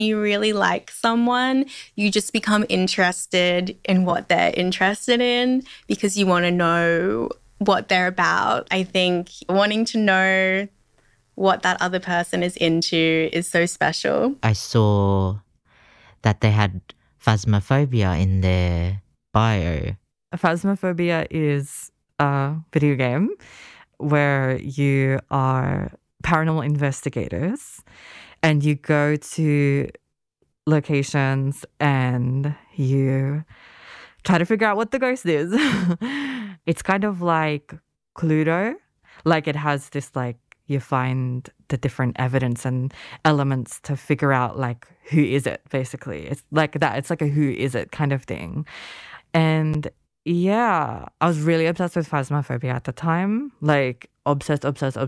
You really like someone, you just become interested in what they're interested in because you want to know what they're about. I think wanting to know what that other person is into is so special. I saw that they had Phasmophobia in their bio. Phasmophobia is a video game where you are paranormal investigators and you go to locations and you try to figure out what the ghost is. It's kind of like Cluedo. Like it has this like you find the different evidence and elements to figure out like who is it basically. It's like that. It's like a who is it kind of thing. And yeah, I was really obsessed with Phasmophobia at the time. Like obsessed.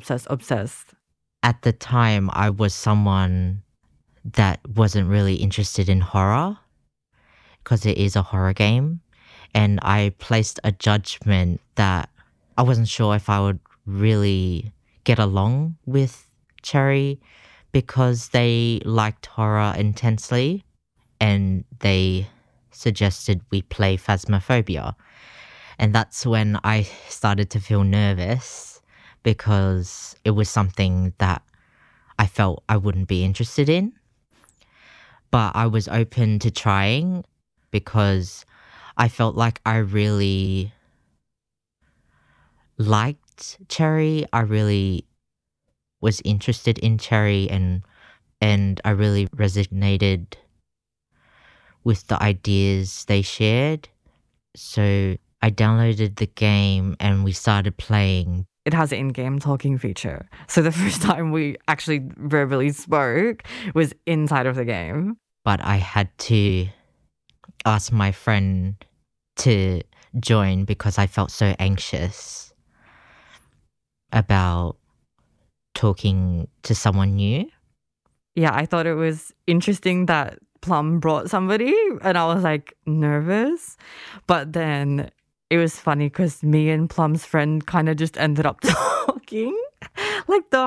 At the time, I was someone that wasn't really interested in horror because it is a horror game. And I placed a judgment that I wasn't sure if I would really get along with Cherry because they liked horror intensely and they suggested we play Phasmophobia. And that's when I started to feel nervous because it was something that I felt I wouldn't be interested in. But I was open to trying because I felt like I really liked Cherry. I really was interested in Cherry and I really resonated with the ideas they shared. So I downloaded the game and we started playing. It has an in-game talking feature. So the first time we actually verbally spoke was inside of the game. But I had to ask my friend to join because I felt so anxious about talking to someone new. Yeah, I thought it was interesting that Plum brought somebody and I was like nervous. But then it was funny because me and Plum's friend kind of just ended up talking like the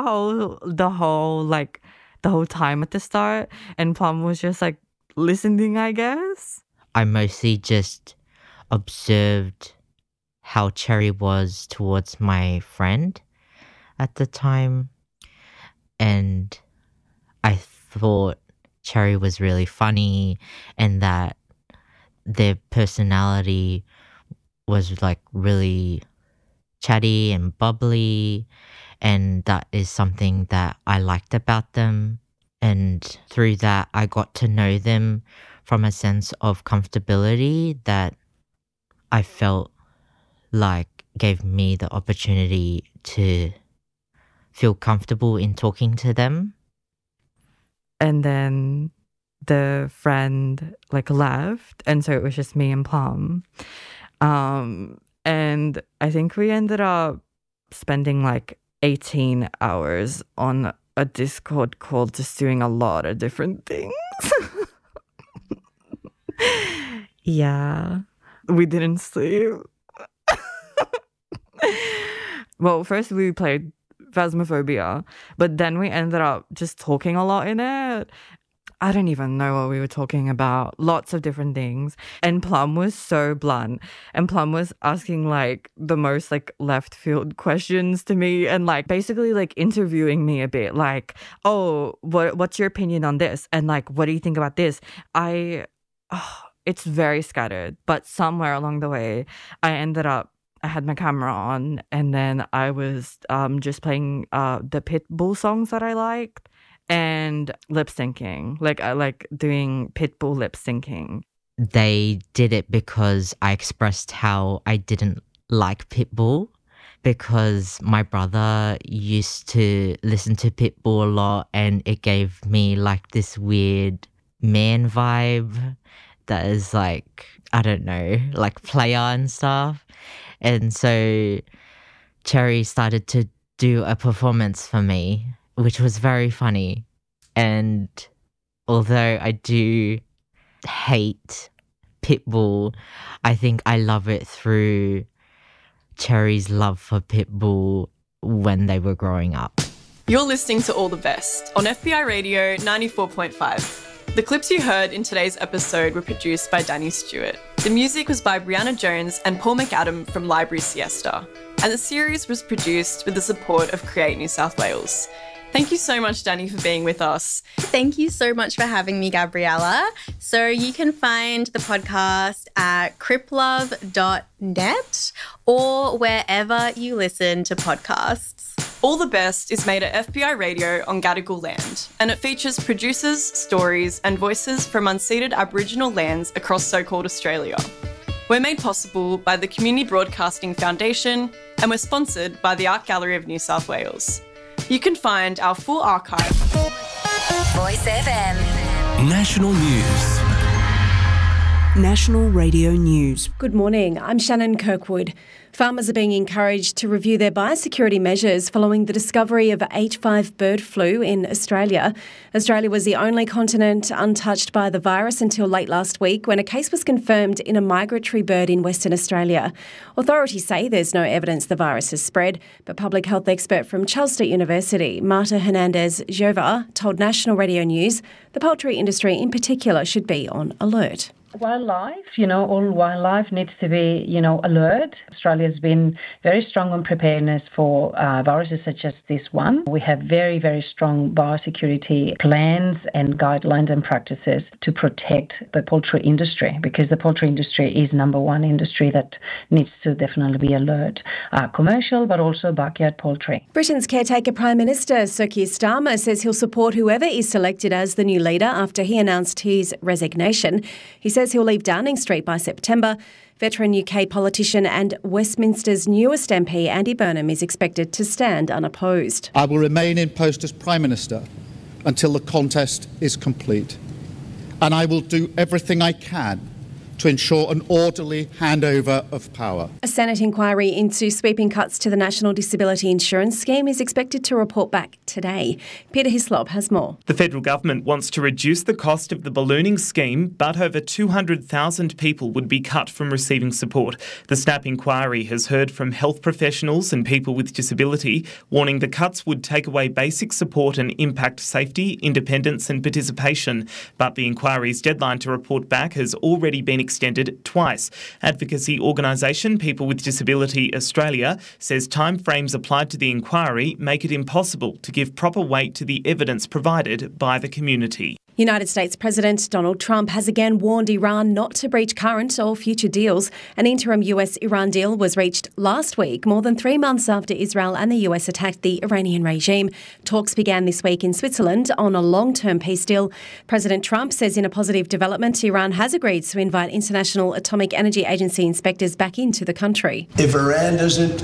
whole time at the start, and Plum was just like listening, I guess. I mostly just observed how Cherry was towards my friend at the time, and I thought Cherry was really funny and that their personality was like really chatty and bubbly, and that is something that I liked about them. And through that, I got to know them from a sense of comfortability that I felt like gave me the opportunity to feel comfortable in talking to them. And then the friend like left, and so it was just me and Plum. And I think we ended up spending like 18 hours on a Discord call just doing a lot of different things. Yeah, we didn't sleep. Well, first we played Phasmophobia, but then we ended up just talking a lot in it. I don't even know what we were talking about. Lots of different things. And Plum was so blunt. And Plum was asking like the most like left field questions to me and like basically like interviewing me a bit. Like, oh, what's your opinion on this? And like, what do you think about this? It's very scattered. But somewhere along the way, I had my camera on and then I was just playing the Pitbull songs that I liked. And lip syncing, like I like doing Pitbull lip syncing. They did it because I expressed how I didn't like Pitbull because my brother used to listen to Pitbull a lot and it gave me like this weird man vibe that is like, I don't know, like player and stuff. And so Cherry started to do a performance for me, which was very funny. And although I do hate Pitbull, I think I love it through Cherry's love for Pitbull when they were growing up. You're listening to All the Best on FBI Radio 94.5. The clips you heard in today's episode were produced by Danny Stewart. The music was by Brianna Jones and Paul McAdam from Library Siesta. And the series was produced with the support of Create New South Wales. Thank you so much, Danny, for being with us. Thank you so much for having me, Gabriella. So you can find the podcast at criplove.net or wherever you listen to podcasts. All the Best is made at FBI Radio on Gadigal land, and it features producers, stories and voices from unceded Aboriginal lands across so-called Australia. We're made possible by the Community Broadcasting Foundation, and we're sponsored by the Art Gallery of New South Wales. You can find our full archive. Voice FM. National News. National Radio News. Good morning, I'm Shannon Kirkwood. Farmers are being encouraged to review their biosecurity measures following the discovery of H5 bird flu in Australia. Australia was the only continent untouched by the virus until late last week when a case was confirmed in a migratory bird in Western Australia. Authorities say there's no evidence the virus has spread, but public health expert from Charles Sturt University, Marta Hernandez-Jova, told National Radio News the poultry industry in particular should be on alert. Wildlife, all wildlife needs to be, alert. Australia's been very strong on preparedness for viruses such as this one. We have very, very strong biosecurity plans and guidelines and practices to protect the poultry industry, because the poultry industry is number one industry that needs to definitely be alert. Commercial, but also backyard poultry. Britain's caretaker Prime Minister Sir Keir Starmer says he'll support whoever is selected as the new leader after he announced his resignation. He says he'll leave Downing Street by September. Veteran UK politician and Westminster's newest MP, Andy Burnham, is expected to stand unopposed. I will remain in post as Prime Minister until the contest is complete. And I will do everything I can to ensure an orderly handover of power. A Senate inquiry into sweeping cuts to the National Disability Insurance Scheme is expected to report back today. Peter Hislop has more. The federal government wants to reduce the cost of the ballooning scheme, but over 200,000 people would be cut from receiving support. The SNAP inquiry has heard from health professionals and people with disability, warning the cuts would take away basic support and impact safety, independence and participation. But the inquiry's deadline to report back has already been extended twice. Advocacy organisation People with Disability Australia says timeframes applied to the inquiry make it impossible to give proper weight to the evidence provided by the community. United States President Donald Trump has again warned Iran not to breach current or future deals. An interim US-Iran deal was reached last week, more than 3 months after Israel and the US attacked the Iranian regime. Talks began this week in Switzerland on a long-term peace deal. President Trump says in a positive development, Iran has agreed to invite International Atomic Energy Agency inspectors back into the country. If Iran doesn't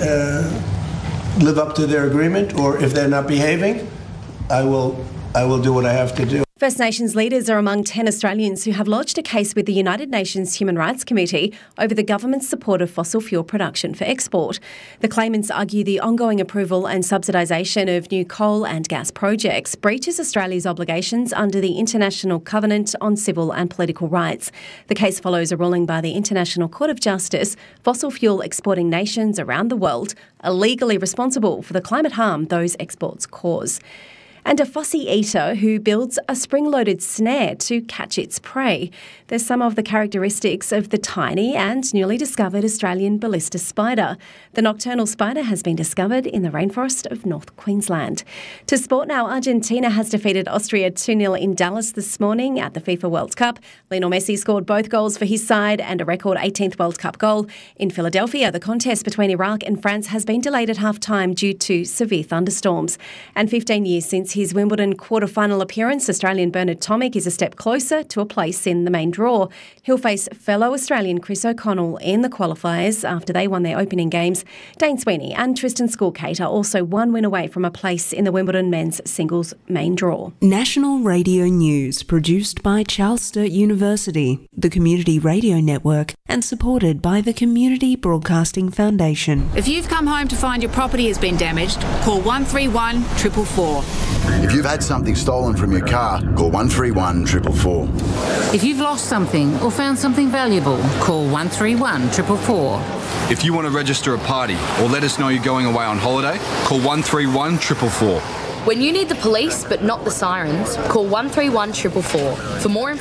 live up to their agreement, or if they're not behaving, I will do what I have to do. First Nations leaders are among 10 Australians who have lodged a case with the United Nations Human Rights Committee over the government's support of fossil fuel production for export. The claimants argue the ongoing approval and subsidisation of new coal and gas projects breaches Australia's obligations under the International Covenant on Civil and Political Rights. The case follows a ruling by the International Court of Justice. Fossil fuel exporting nations around the world are legally responsible for the climate harm those exports cause. And a fussy eater who builds a spring-loaded snare to catch its prey. They're some of the characteristics of the tiny and newly discovered Australian ballista spider. The nocturnal spider has been discovered in the rainforest of North Queensland. To sport now, Argentina has defeated Austria 2-0 in Dallas this morning at the FIFA World Cup. Lionel Messi scored both goals for his side and a record 18th World Cup goal. In Philadelphia, the contest between Iraq and France has been delayed at half-time due to severe thunderstorms. And 15 years since his Wimbledon quarter-final appearance, Australian Bernard Tomic is a step closer to a place in the main draw. He'll face fellow Australian Chris O'Connell in the qualifiers after they won their opening games. Dane Sweeney and Tristan Skulkate are also one win away from a place in the Wimbledon men's singles main draw. National Radio News, produced by Charles Sturt University, the Community Radio Network, and supported by the Community Broadcasting Foundation. If you've come home to find your property has been damaged, call 131 444. If you've had something stolen from your car, call 131 444. If you've lost something or found something valuable, call 131 444. If you want to register a party or let us know you're going away on holiday, call 131 444. When you need the police but not the sirens, call 131 444. For more